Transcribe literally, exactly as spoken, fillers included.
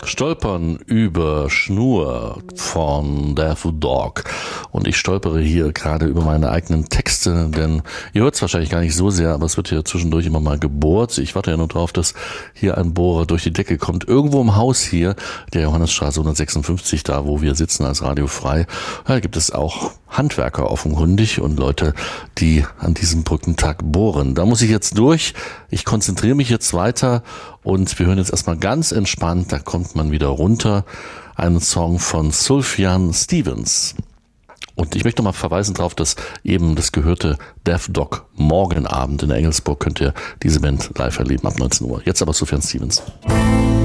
Stolpern über Schnur von Death Dog. Und ich stolpere hier gerade über meine eigenen Texte, denn ihr hört es wahrscheinlich gar nicht so sehr, aber es wird hier zwischendurch immer mal gebohrt. Ich warte ja nur drauf, dass hier ein Bohrer durch die Decke kommt. Irgendwo im Haus hier, der Johannesstraße hundertsechsundfünfzig, da wo wir sitzen als Radio Frei, da gibt es auch Handwerker offenkundig und Leute, die an diesem Brückentag bohren. Da muss ich jetzt durch. Ich konzentriere mich jetzt weiter und wir hören jetzt erstmal ganz entspannt, da kommt man wieder runter, einen Song von Sufjan Stevens. Und ich möchte noch mal verweisen darauf, dass eben das gehörte Death Dog morgen Abend in Engelsburg könnt ihr diese Band live erleben ab neunzehn Uhr. Jetzt aber Sufjan Stevens.